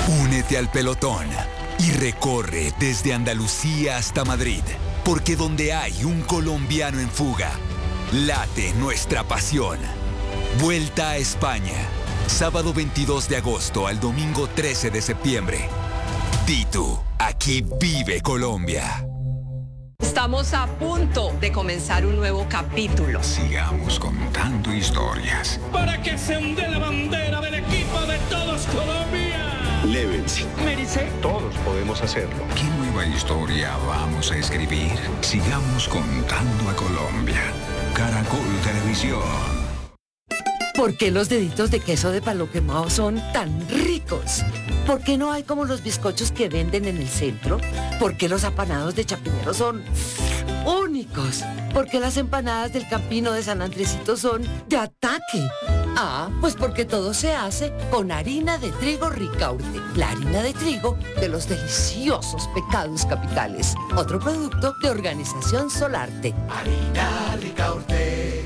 Únete al pelotón y recorre desde Andalucía hasta Madrid, porque donde hay un colombiano en fuga, late nuestra pasión. Vuelta a España, sábado 22 de agosto al domingo 13 de septiembre. Di tú, aquí vive Colombia. Estamos a punto de comenzar un nuevo capítulo. Sigamos contando historias. Para que se onde la bandera del equipo de todos Colombia. Lévense. Mérese. Todos podemos hacerlo. ¿Qué nueva historia vamos a escribir? Sigamos contando a Colombia. Caracol Televisión. ¿Por qué los deditos de queso de palo quemado son tan ricos? ¿Por qué no hay como los bizcochos que venden en el centro? ¿Por qué los apanados de Chapinero son únicos? ¿Por qué las empanadas del Campino de San Andresito son de ataque? Ah, pues porque todo se hace con harina de trigo Ricaurte, la harina de trigo de los deliciosos Pecados Capitales. Otro producto de Organización Solarte. Harina Ricaurte.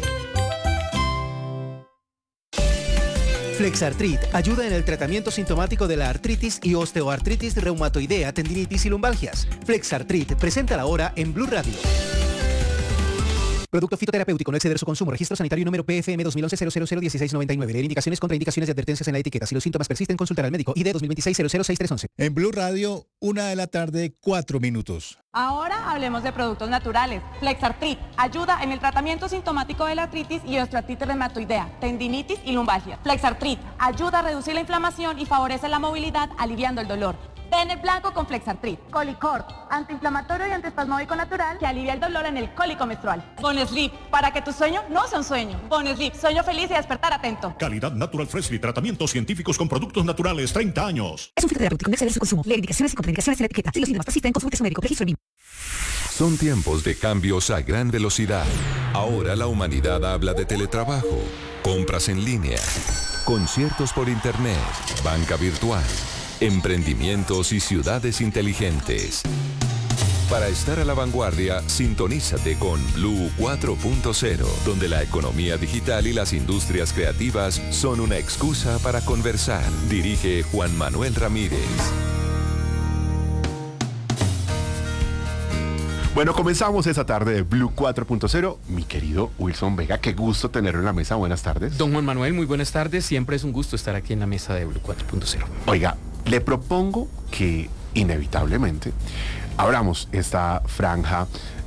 Flexartrit ayuda en el tratamiento sintomático de la artritis y osteoartritis reumatoidea, tendinitis y lumbalgias. Flexartrit, presenta la hora en Blue Radio. Producto fitoterapéutico, no exceder su consumo. Registro sanitario número PFM 2011-00011699. Leer indicaciones, contraindicaciones y advertencias en la etiqueta. Si los síntomas persisten, consultar al médico. ID 2026-006311. En Blue Radio, 1:04 p.m. Ahora hablemos de productos naturales. Flexartrit ayuda en el tratamiento sintomático de la artritis y osteoartritis reumatoidea, tendinitis y lumbalgia. Flexartrit ayuda a reducir la inflamación y favorece la movilidad, aliviando el dolor. Ten el blanco con Flexartrit. Colicort, antiinflamatorio y antiespasmódico natural que alivia el dolor en el cólico menstrual. Bonesleep, para que tu sueño no sea un sueño. Bonesleep, sueño feliz y despertar atento. Calidad Natural Freshly, tratamientos científicos con productos naturales, 30 años. Es un fitoterapéutico, no exceder su consumo. Leer indicaciones y contraindicaciones en la etiqueta. Si los síntomas persisten, consulte a su médico. Registro BIM. Son tiempos de cambios a gran velocidad. Ahora la humanidad habla de teletrabajo, compras en línea, conciertos por internet, banca virtual, emprendimientos y ciudades inteligentes. Para estar a la vanguardia, sintonízate con Blue 4.0, donde la economía digital y las industrias creativas son una excusa para conversar. Dirige Juan Manuel Ramírez. Bueno, comenzamos esta tarde de Blue 4.0. Mi querido Wilson Vega, qué gusto tenerlo en la mesa. Buenas tardes. Don Juan Manuel, muy buenas tardes. Siempre es un gusto estar aquí en la mesa de Blue 4.0. Oiga, le propongo que inevitablemente abramos esta franja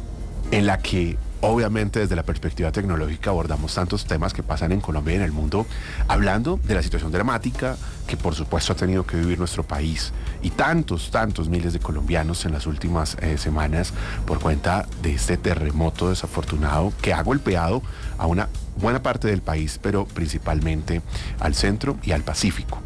en la que obviamente desde la perspectiva tecnológica abordamos tantos temas que pasan en Colombia y en el mundo, hablando de la situación dramática que por supuesto ha tenido que vivir nuestro país y tantos miles de colombianos en las últimas semanas por cuenta de este terremoto desafortunado que ha golpeado a una buena parte del país, pero principalmente al centro y al Pacífico.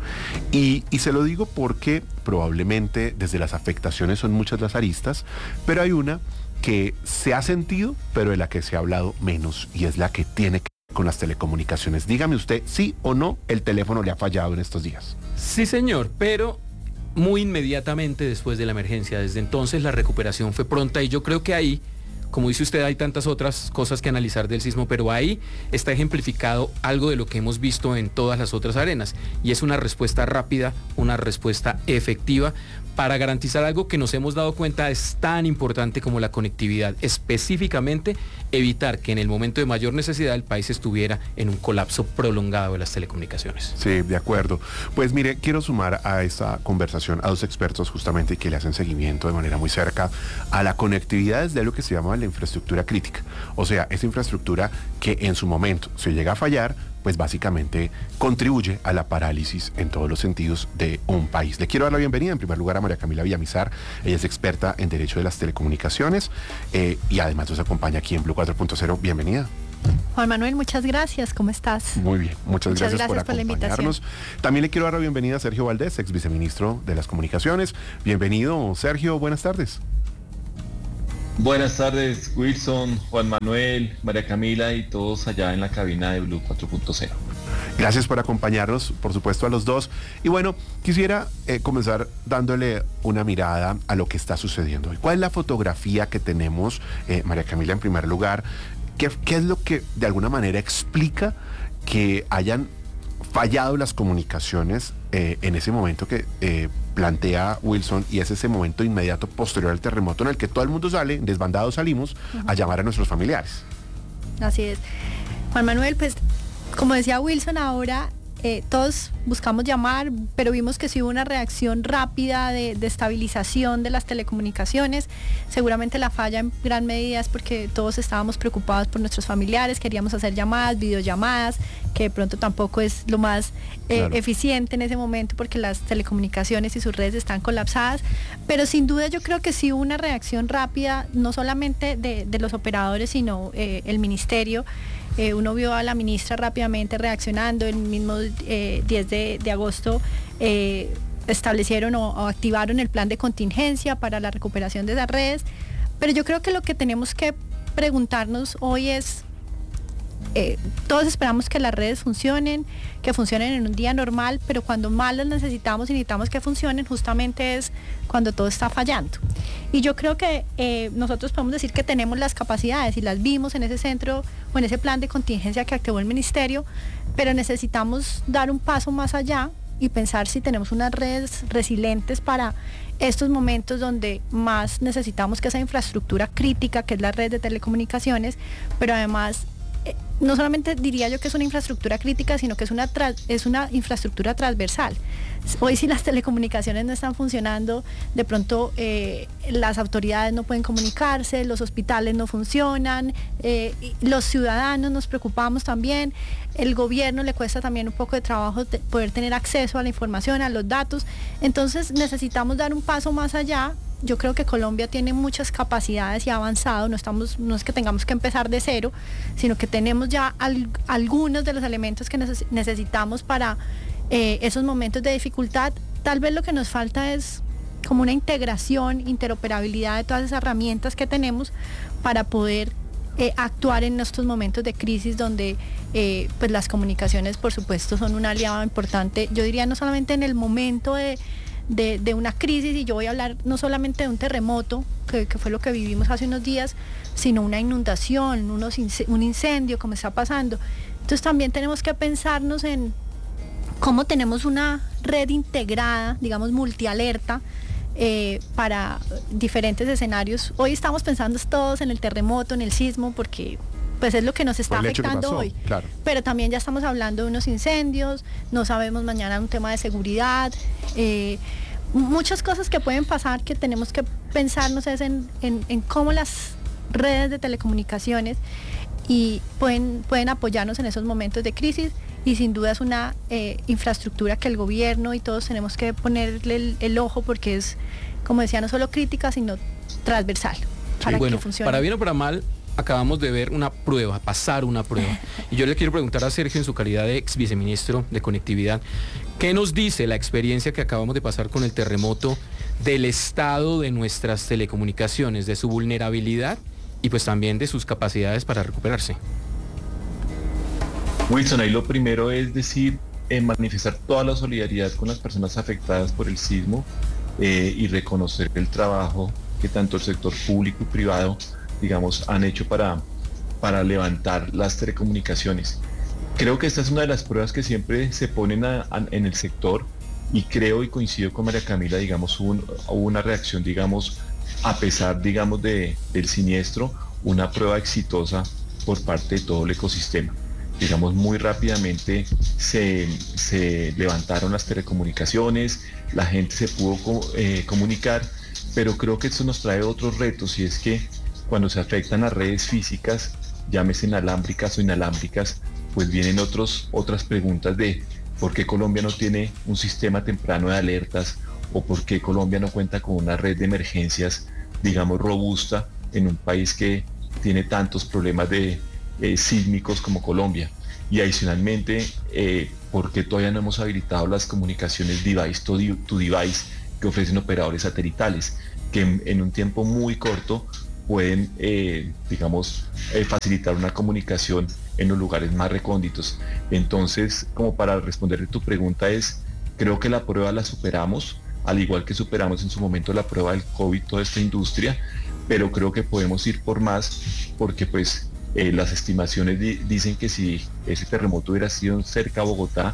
Y se lo digo porque probablemente desde las afectaciones son muchas las aristas, pero hay una que se ha sentido, pero de la que se ha hablado menos, y es la que tiene que ver con las telecomunicaciones. Dígame usted, sí o no, el teléfono le ha fallado en estos días. Sí, señor, pero muy inmediatamente después de la emergencia. Desde entonces la recuperación fue pronta y yo creo que ahí, como dice usted, hay tantas otras cosas que analizar del sismo, pero ahí está ejemplificado algo de lo que hemos visto en todas las otras arenas, y es una respuesta rápida, una respuesta efectiva para garantizar algo que nos hemos dado cuenta es tan importante como la conectividad, específicamente evitar que en el momento de mayor necesidad el país estuviera en un colapso prolongado de las telecomunicaciones. Sí, de acuerdo. Pues mire, quiero sumar a esta conversación a dos expertos justamente que le hacen seguimiento de manera muy cerca a la conectividad desde lo que se llama la infraestructura crítica. O sea, esa infraestructura que en su momento, si llega a fallar, pues básicamente contribuye a la parálisis en todos los sentidos de un país. Le quiero dar la bienvenida en primer lugar a María Camila Villamizar. Ella es experta en Derecho de las Telecomunicaciones y además nos acompaña aquí en Blue 4.0. Bienvenida. Juan Manuel, muchas gracias. ¿Cómo estás? Muy bien, muchas gracias por acompañarnos. También le quiero dar la bienvenida a Sergio Valdés, ex viceministro de las Comunicaciones. Bienvenido, Sergio. Buenas tardes. Buenas tardes, Wilson, Juan Manuel, María Camila y todos allá en la cabina de Blue 4.0. Gracias por acompañarnos, por supuesto, a los dos. Y bueno, quisiera comenzar dándole una mirada a lo que está sucediendo hoy. ¿Cuál es la fotografía que tenemos, María Camila, en primer lugar? ¿Qué es lo que de alguna manera explica que hayan fallado las comunicaciones en ese momento que plantea Wilson, y es ese momento inmediato posterior al terremoto en el que todo el mundo sale, desbandados salimos a llamar a nuestros familiares. Así es. Juan Manuel, pues como decía Wilson, ahora todos buscamos llamar, pero vimos que sí hubo una reacción rápida de estabilización de las telecomunicaciones. Seguramente la falla en gran medida es porque todos estábamos preocupados por nuestros familiares, queríamos hacer llamadas, videollamadas, que de pronto tampoco es lo más eficiente en ese momento porque las telecomunicaciones y sus redes están colapsadas, pero sin duda yo creo que sí hubo una reacción rápida, no solamente de los operadores, sino el ministerio. Uno vio a la ministra rápidamente reaccionando. El mismo 10 de agosto establecieron o activaron el plan de contingencia para la recuperación de esas redes. Pero yo creo que lo que tenemos que preguntarnos hoy es, todos esperamos que las redes funcionen, que funcionen en un día normal, pero cuando más las necesitamos y necesitamos que funcionen, justamente es cuando todo está fallando. Y yo creo que nosotros podemos decir que tenemos las capacidades y las vimos en ese centro o en ese plan de contingencia que activó el ministerio, pero necesitamos dar un paso más allá y pensar si tenemos unas redes resilientes para estos momentos donde más necesitamos que esa infraestructura crítica, que es la red de telecomunicaciones, pero además no solamente diría yo que es una infraestructura crítica, sino que es una infraestructura transversal. Hoy si las telecomunicaciones no están funcionando, de pronto las autoridades no pueden comunicarse, los hospitales no funcionan, los ciudadanos nos preocupamos también, el gobierno le cuesta también un poco de trabajo poder tener acceso a la información, a los datos. Entonces necesitamos dar un paso más allá. Yo creo que Colombia tiene muchas capacidades y ha avanzado, no es que tengamos que empezar de cero, sino que tenemos ya algunos de los elementos que necesitamos para esos momentos de dificultad. Tal vez lo que nos falta es como una interoperabilidad de todas esas herramientas que tenemos para poder actuar en estos momentos de crisis donde pues las comunicaciones, por supuesto, son un aliado importante. Yo diría no solamente en el momento de una crisis, y yo voy a hablar no solamente de un terremoto, que fue lo que vivimos hace unos días, sino una inundación, un incendio, como está pasando. Entonces también tenemos que pensarnos en cómo tenemos una red integrada, digamos multialerta, para diferentes escenarios. Hoy estamos pensando todos en el terremoto, en el sismo, porque pues es lo que nos está afectando hoy. Claro. Pero también ya estamos hablando de unos incendios, no sabemos mañana un tema de seguridad, muchas cosas que pueden pasar, que tenemos que pensarnos es en cómo las redes de telecomunicaciones pueden apoyarnos en esos momentos de crisis, y sin duda es una infraestructura que el gobierno y todos tenemos que ponerle el ojo, porque es, como decía, no solo crítica, sino transversal, para que funcione. Para bien o para mal, acabamos de ver pasar una prueba. Y yo le quiero preguntar a Sergio, en su calidad de ex viceministro de Conectividad, ¿qué nos dice la experiencia que acabamos de pasar con el terremoto del estado de nuestras telecomunicaciones, de su vulnerabilidad y pues también de sus capacidades para recuperarse? Wilson, ahí lo primero es manifestar toda la solidaridad con las personas afectadas por el sismo y reconocer el trabajo que tanto el sector público y privado, digamos, han hecho para levantar las telecomunicaciones. Creo que esta es una de las pruebas que siempre se ponen en el sector, y creo y coincido con María Camila, digamos, hubo una reacción, digamos, a pesar, digamos, del siniestro, una prueba exitosa por parte de todo el ecosistema. Digamos, muy rápidamente se levantaron las telecomunicaciones, la gente se pudo comunicar, pero creo que esto nos trae otros retos, y es que cuando se afectan las redes físicas, llámese inalámbricas o inalámbricas, pues vienen otras preguntas de por qué Colombia no tiene un sistema temprano de alertas, o por qué Colombia no cuenta con una red de emergencias, digamos, robusta en un país que tiene tantos problemas sísmicos como Colombia. Y adicionalmente, ¿por qué todavía no hemos habilitado las comunicaciones device to device que ofrecen operadores satelitales, que en un tiempo muy corto pueden, facilitar una comunicación en los lugares más recónditos? Entonces, como para responder tu pregunta, creo que la prueba la superamos, al igual que superamos en su momento la prueba del COVID, toda esta industria, pero creo que podemos ir por más, porque pues las estimaciones dicen que si ese terremoto hubiera sido cerca a Bogotá,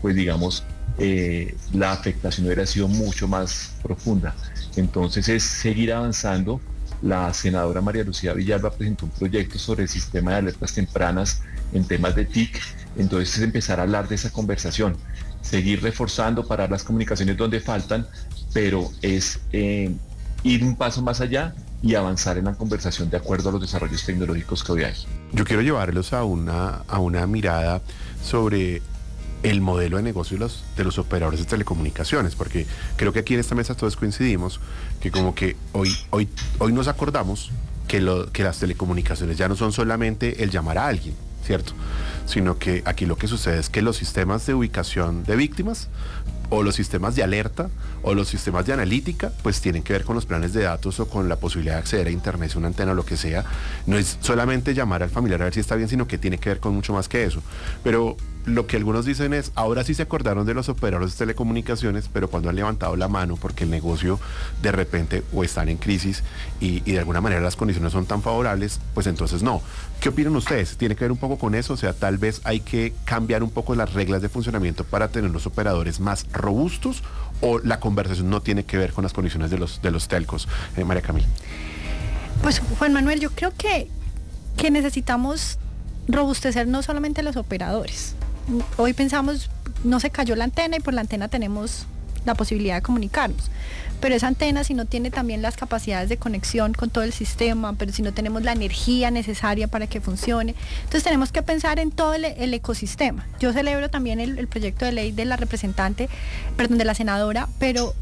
pues digamos, la afectación hubiera sido mucho más profunda. Entonces es seguir avanzando. La senadora María Lucía Villalba presentó un proyecto sobre el sistema de alertas tempranas en temas de TIC. Entonces es empezar a hablar de esa conversación, seguir reforzando, parar las comunicaciones donde faltan, pero es ir un paso más allá y avanzar en la conversación de acuerdo a los desarrollos tecnológicos que hoy hay. Yo quiero llevarlos a una mirada sobre el modelo de negocio de los operadores de telecomunicaciones, porque creo que aquí en esta mesa todos coincidimos que como que hoy nos acordamos que las telecomunicaciones ya no son solamente el llamar a alguien, ¿cierto? Sino que aquí lo que sucede es que los sistemas de ubicación de víctimas o los sistemas de alerta o los sistemas de analítica pues tienen que ver con los planes de datos o con la posibilidad de acceder a internet, una antena o lo que sea. No es solamente llamar al familiar a ver si está bien, sino que tiene que ver con mucho más que eso. Pero lo que algunos dicen es, ahora sí se acordaron de los operadores de telecomunicaciones, pero cuando han levantado la mano porque el negocio de repente o están en crisis y de alguna manera las condiciones son tan favorables, pues entonces no. ¿Qué opinan ustedes? ¿Tiene que ver un poco con eso? O sea, tal vez hay que cambiar un poco las reglas de funcionamiento para tener los operadores más robustos, o la conversación no tiene que ver con las condiciones de los telcos. María Camila. Pues Juan Manuel, yo creo que necesitamos robustecer no solamente a los operadores. Hoy pensamos, no se cayó la antena y por la antena tenemos la posibilidad de comunicarnos. Pero esa antena, si no tiene también las capacidades de conexión con todo el sistema, pero si no tenemos la energía necesaria para que funcione, entonces tenemos que pensar en todo el ecosistema. Yo celebro también el proyecto de ley de la representante, perdón, de la senadora, pero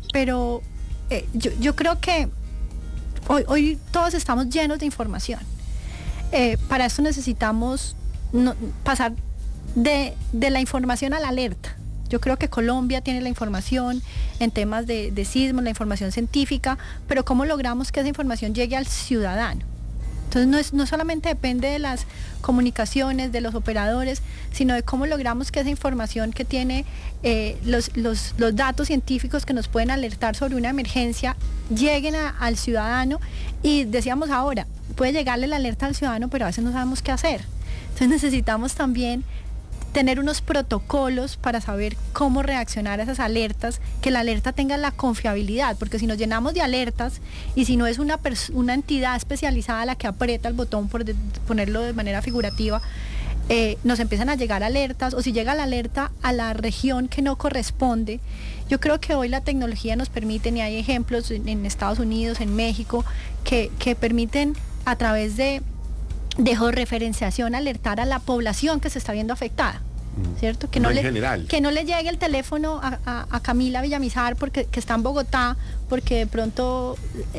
yo creo que hoy todos estamos llenos de información. Para eso necesitamos pasar de la información a la alerta. Yo creo que Colombia tiene la información en temas de sismos, la información científica, pero ¿cómo logramos que esa información llegue al ciudadano? Entonces no solamente depende de las comunicaciones, de los operadores, sino de cómo logramos que esa información que tiene los datos científicos que nos pueden alertar sobre una emergencia lleguen al ciudadano. Y decíamos ahora, puede llegarle la alerta al ciudadano, pero a veces no sabemos qué hacer. Entonces necesitamos también tener unos protocolos para saber cómo reaccionar a esas alertas, que la alerta tenga la confiabilidad, porque si nos llenamos de alertas y si no es una entidad especializada la que aprieta el botón, por ponerlo de manera figurativa, nos empiezan a llegar alertas, o si llega la alerta a la región que no corresponde. Yo creo que hoy la tecnología nos permite, y hay ejemplos en Estados Unidos, en México, que permiten a través de georreferenciación alertar a la población que se está viendo afectada, ¿cierto? Que no le llegue el teléfono a Camila Villamizar que está en Bogotá, porque de pronto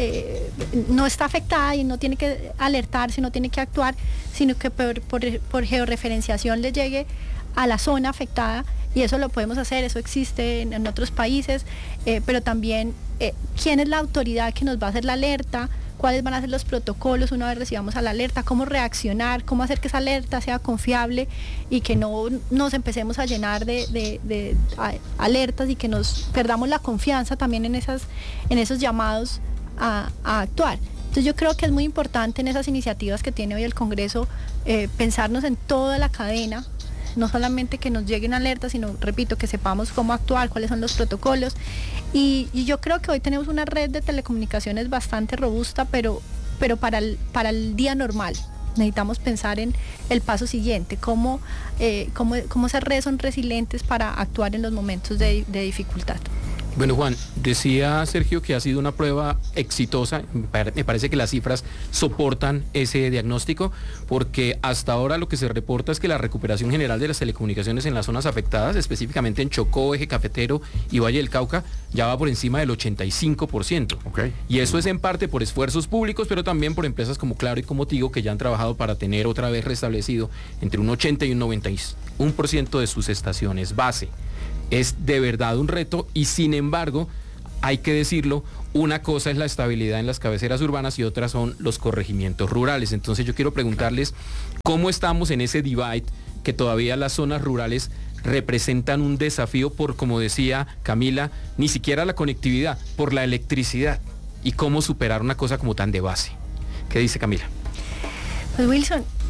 no está afectada y no tiene que alertarse, no tiene que actuar, sino que por georreferenciación le llegue a la zona afectada. Y eso lo podemos hacer, eso existe en otros países, pero también quién es la autoridad que nos va a hacer la alerta, cuáles van a ser los protocolos una vez recibamos a la alerta, cómo reaccionar, cómo hacer que esa alerta sea confiable y que no nos empecemos a llenar de alertas y que nos perdamos la confianza también en esos llamados a actuar. Entonces yo creo que es muy importante en esas iniciativas que tiene hoy el Congreso pensarnos en toda la cadena, no solamente que nos lleguen alertas, sino, repito, que sepamos cómo actuar, cuáles son los protocolos. Y yo creo que hoy tenemos una red de telecomunicaciones bastante robusta, pero para el día normal. Necesitamos pensar en el paso siguiente, cómo esas redes son resilientes para actuar en los momentos de dificultad. Bueno, Juan, decía Sergio que ha sido una prueba exitosa. Me parece que las cifras soportan ese diagnóstico, porque hasta ahora lo que se reporta es que la recuperación general de las telecomunicaciones en las zonas afectadas, específicamente en Chocó, Eje Cafetero y Valle del Cauca, ya va por encima del 85%. Okay. Y eso es en parte por esfuerzos públicos, pero también por empresas como Claro y como Tigo, que ya han trabajado para tener otra vez restablecido entre un 80 y un 91% de sus estaciones base. Es de verdad un reto, y sin embargo, hay que decirlo, una cosa es la estabilidad en las cabeceras urbanas y otra son los corregimientos rurales. Entonces yo quiero preguntarles cómo estamos en ese divide, que todavía las zonas rurales representan un desafío por, como decía Camila, ni siquiera la conectividad, por la electricidad, y cómo superar una cosa como tan de base. ¿Qué dice Camila? Pues Wilson,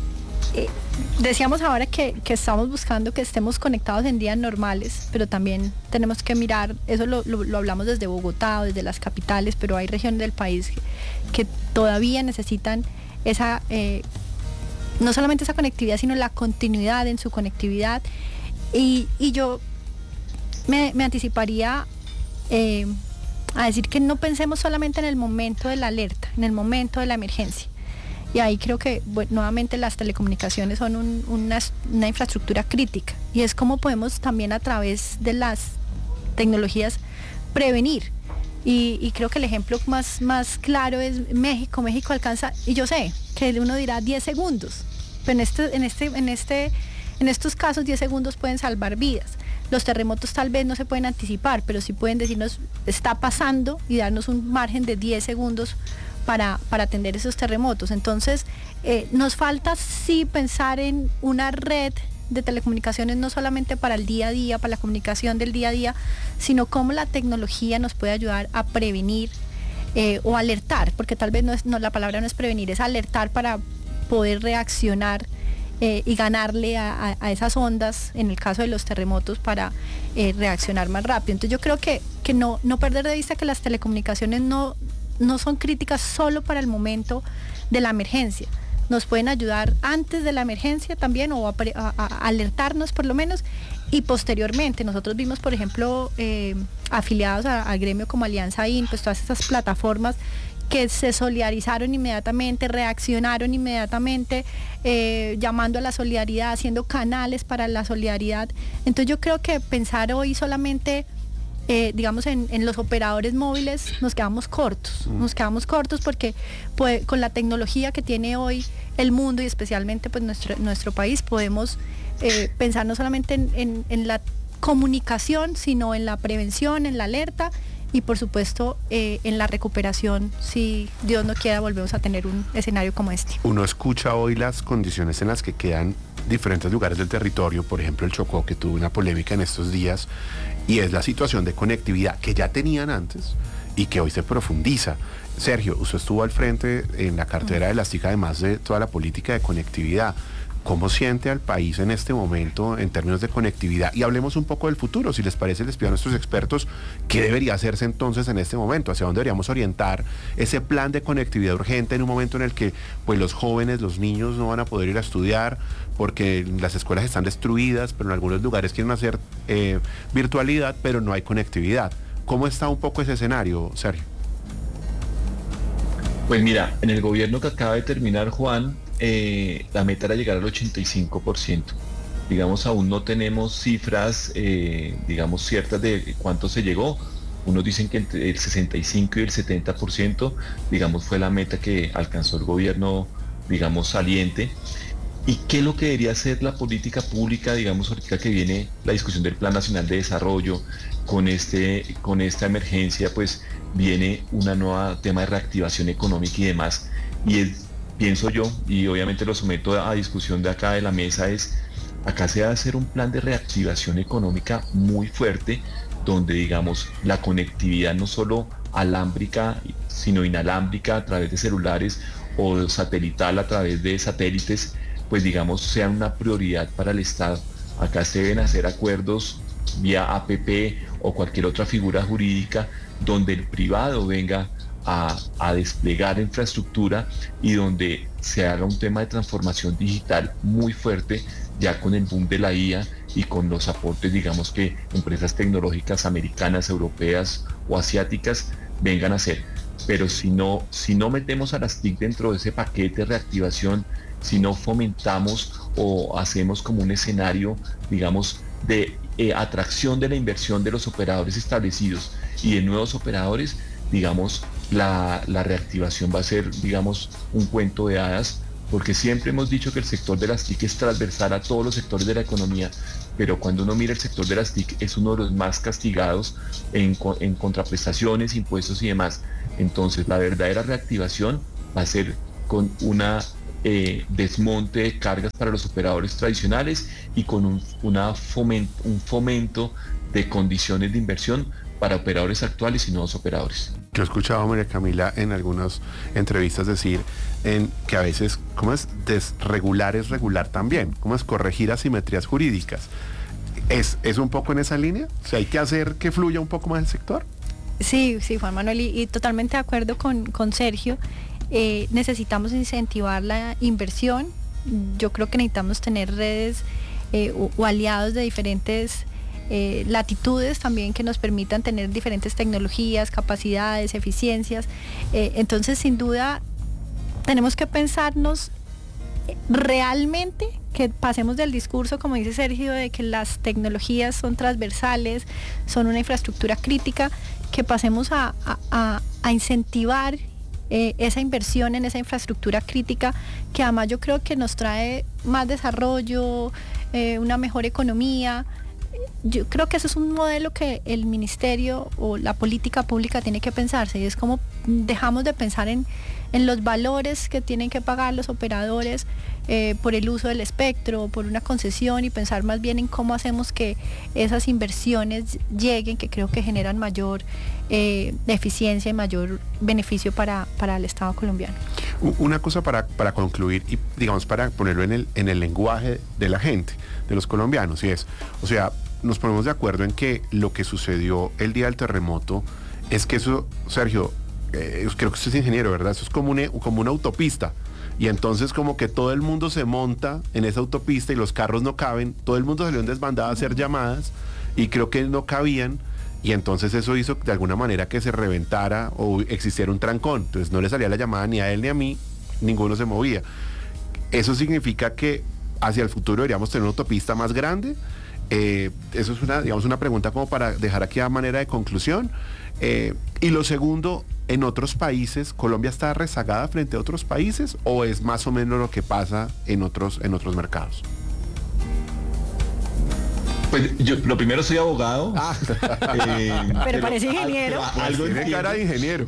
Decíamos ahora que estamos buscando que estemos conectados en días normales, pero también tenemos que mirar, eso lo hablamos desde Bogotá o desde las capitales, pero hay regiones del país que todavía necesitan esa, no solamente esa conectividad, sino la continuidad en su conectividad. Y yo me anticiparía a decir que no pensemos solamente en el momento de la alerta, en el momento de la emergencia. Y ahí creo que nuevamente las telecomunicaciones son una infraestructura crítica, y es como podemos también a través de las tecnologías prevenir. Y creo que el ejemplo más claro es México. México alcanza, y yo sé que uno dirá 10 segundos, pero en estos casos 10 segundos pueden salvar vidas. Los terremotos tal vez no se pueden anticipar, pero sí pueden decirnos está pasando y darnos un margen de 10 segundos para atender esos terremotos. Entonces, nos falta sí pensar en una red de telecomunicaciones no solamente para el día a día, para la comunicación del día a día, sino cómo la tecnología nos puede ayudar a prevenir o alertar, porque tal vez la palabra no es prevenir, es alertar para poder reaccionar y ganarle a esas ondas, en el caso de los terremotos, para reaccionar más rápido. Entonces yo creo que no perder de vista que las telecomunicaciones no son críticas solo para el momento de la emergencia. Nos pueden ayudar antes de la emergencia también, o a alertarnos por lo menos, y posteriormente. Nosotros vimos, por ejemplo, afiliados al gremio como Alianza IN, pues todas esas plataformas que se solidarizaron inmediatamente, reaccionaron inmediatamente, llamando a la solidaridad, haciendo canales para la solidaridad. Entonces yo creo que pensar hoy solamente digamos en los operadores móviles nos quedamos cortos, porque pues, con la tecnología que tiene hoy el mundo y especialmente pues nuestro país, podemos pensar no solamente en la comunicación, sino en la prevención, en la alerta y por supuesto en la recuperación, si Dios no quiera volvemos a tener un escenario como este. Uno escucha hoy las condiciones en las que quedan diferentes lugares del territorio, por ejemplo el Chocó, que tuvo una polémica en estos días, y es la situación de conectividad que ya tenían antes y que hoy se profundiza. Sergio, usted estuvo al frente en la cartera de las TIC, además de toda la política de conectividad. ¿Cómo siente al país en este momento en términos de conectividad? Y hablemos un poco del futuro, si les parece, les pido a nuestros expertos qué debería hacerse entonces en este momento, hacia dónde deberíamos orientar ese plan de conectividad urgente en un momento en el que pues los jóvenes, los niños no van a poder ir a estudiar porque las escuelas están destruidas, pero en algunos lugares quieren hacer virtualidad, pero no hay conectividad. ¿Cómo está un poco ese escenario, Sergio? Pues mira, en el gobierno que acaba de terminar, Juan, la meta era llegar al 85%. Digamos, aún no tenemos cifras, digamos, ciertas de cuánto se llegó. Unos dicen que entre el 65 y el 70%, digamos, fue la meta que alcanzó el gobierno, digamos, saliente. ¿Y qué es lo que debería ser la política pública, digamos, ahorita que viene la discusión del Plan Nacional de Desarrollo, con esta emergencia, pues viene una nueva tema de reactivación económica y demás, y pienso yo, y obviamente lo someto a discusión de acá de la mesa, acá se va a hacer un plan de reactivación económica muy fuerte, donde digamos la conectividad no solo alámbrica, sino inalámbrica a través de celulares o satelital a través de satélites, pues digamos sea una prioridad para el Estado. Acá se deben hacer acuerdos vía APP o cualquier otra figura jurídica donde el privado venga a desplegar infraestructura y donde se haga un tema de transformación digital muy fuerte, ya con el boom de la IA y con los aportes, digamos, que empresas tecnológicas americanas, europeas o asiáticas vengan a hacer. Pero si no metemos a las TIC dentro de ese paquete de reactivación, si no fomentamos o hacemos como un escenario, digamos, de atracción de la inversión de los operadores establecidos y de nuevos operadores, digamos, la reactivación va a ser, digamos, un cuento de hadas, porque siempre hemos dicho que el sector de las TIC es transversal a todos los sectores de la economía, pero cuando uno mira el sector de las TIC es uno de los más castigados en contraprestaciones, impuestos y demás. Entonces la verdadera reactivación va a ser con una desmonte de cargas para los operadores tradicionales y con un fomento de condiciones de inversión para operadores actuales y nuevos operadores. Yo he escuchado a María Camila en algunas entrevistas decir que a veces, ¿cómo es? Desregular es regular también. ¿Cómo es? Corregir asimetrías jurídicas. ¿Es un poco en esa línea? O sea, hay que hacer que fluya un poco más el sector. Sí, Juan Manuel, y totalmente de acuerdo con Sergio. Necesitamos incentivar la inversión. Yo creo que necesitamos tener redes o aliados de diferentes latitudes también que nos permitan tener diferentes tecnologías, capacidades, eficiencias. Entonces, sin duda, tenemos que pensarnos realmente, que pasemos del discurso, como dice Sergio, de que las tecnologías son transversales, son una infraestructura crítica, que pasemos a incentivar esa inversión en esa infraestructura crítica, que además yo creo que nos trae más desarrollo, una mejor economía. Yo creo que eso es un modelo que el ministerio o la política pública tiene que pensarse, y es como dejamos de pensar en los valores que tienen que pagar los operadores por el uso del espectro, por una concesión, y pensar más bien en cómo hacemos que esas inversiones lleguen, que creo que generan mayor eficiencia y mayor beneficio para el Estado colombiano. Una cosa para concluir y digamos para ponerlo en el lenguaje de la gente, de los colombianos, y es, o sea, nos ponemos de acuerdo en que lo que sucedió el día del terremoto es que eso, Sergio, creo que usted es ingeniero, ¿verdad? Eso es como una autopista. Y entonces como que todo el mundo se monta en esa autopista y los carros no caben, todo el mundo salió en desbandada a hacer llamadas y creo que no cabían, y entonces eso hizo de alguna manera que se reventara o existiera un trancón. Entonces no le salía la llamada ni a él ni a mí, ninguno se movía. Eso significa que hacia el futuro deberíamos tener una autopista más grande. Eso es una pregunta como para dejar aquí a manera de conclusión. Y lo segundo, ¿en otros países Colombia está rezagada frente a otros países o es más o menos lo que pasa en otros mercados? Pues yo lo primero soy abogado. Pero parece ingeniero. Algo tiene cara de ingeniero.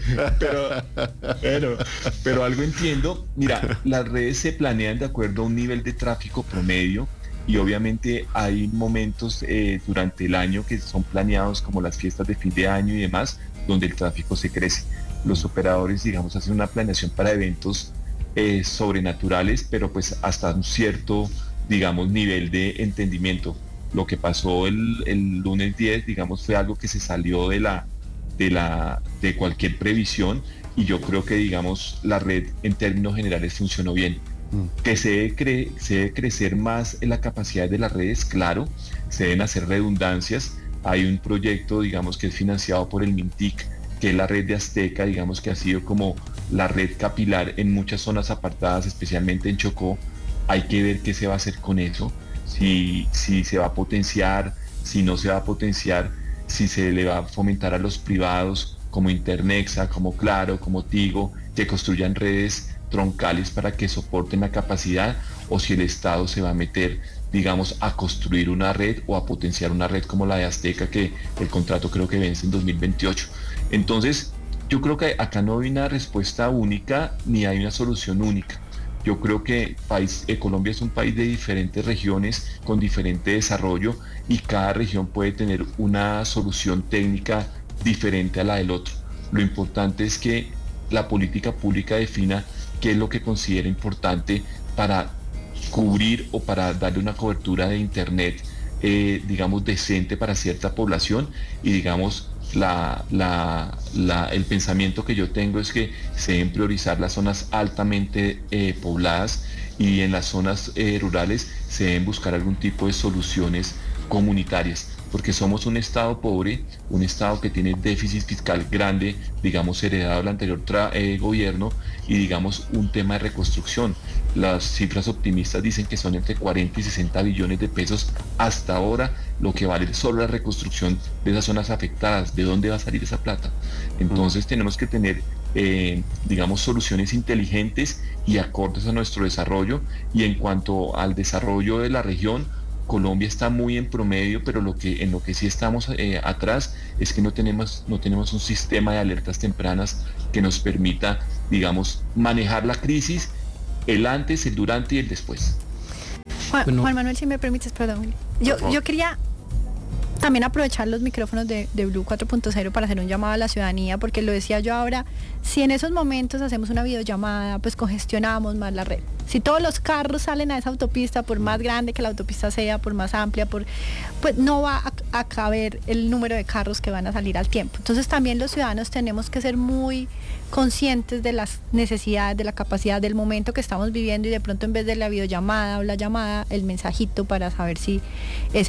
Pero algo entiendo. Mira, las redes se planean de acuerdo a un nivel de tráfico promedio, y obviamente hay momentos durante el año que son planeados, como las fiestas de fin de año y demás, donde el tráfico se crece. Los operadores, digamos, hacen una planeación para eventos sobrenaturales, pero pues hasta un cierto, digamos, nivel de entendimiento. Lo que pasó el lunes 10, digamos, fue algo que se salió de cualquier previsión, y yo creo que, digamos, la red en términos generales funcionó bien. Que se debe crecer más en la capacidad de las redes, claro, se deben hacer redundancias. Hay un proyecto, digamos, que es financiado por el MINTIC, que es la red de Azteca, digamos, que ha sido como la red capilar en muchas zonas apartadas, especialmente en Chocó. Hay que ver qué se va a hacer con eso, si se va a potenciar, si no se va a potenciar, si se le va a fomentar a los privados como Internexa, como Claro, como Tigo, que construyan redes troncales para que soporten la capacidad, o si el Estado se va a meter, digamos, a construir una red o a potenciar una red como la de Azteca, que el contrato creo que vence en 2028. Entonces, yo creo que acá no hay una respuesta única ni hay una solución única. Yo creo que Colombia es un país de diferentes regiones con diferente desarrollo, y cada región puede tener una solución técnica diferente a la del otro. Lo importante es que la política pública defina qué es lo que considera importante para cubrir o para darle una cobertura de internet, digamos, decente para cierta población. Y digamos, el pensamiento que yo tengo es que se deben priorizar las zonas altamente pobladas, y en las zonas rurales se deben buscar algún tipo de soluciones comunitarias, porque somos un estado pobre, un estado que tiene déficit fiscal grande, digamos, heredado del anterior gobierno, y digamos, un tema de reconstrucción. Las cifras optimistas dicen que son entre 40 y 60 billones de pesos hasta ahora lo que vale solo la reconstrucción de esas zonas afectadas. ¿De dónde va a salir esa plata? Entonces tenemos que tener, digamos, soluciones inteligentes y acordes a nuestro desarrollo. Y en cuanto al desarrollo de la región, Colombia está muy en promedio, pero en lo que sí estamos atrás es que no tenemos un sistema de alertas tempranas que nos permita, digamos, manejar la crisis, el antes, el durante y el después. Juan Manuel, si me permites, perdón. Yo quería también aprovechar los micrófonos de Blue 4.0 para hacer un llamado a la ciudadanía, porque lo decía yo ahora, si en esos momentos hacemos una videollamada, pues congestionamos más la red. Si todos los carros salen a esa autopista, por más grande que la autopista sea, por más amplia, pues no va a caber el número de carros que van a salir al tiempo. Entonces también los ciudadanos tenemos que ser muy conscientes de las necesidades, de la capacidad del momento que estamos viviendo, y de pronto en vez de la videollamada o la llamada, el mensajito para saber si ese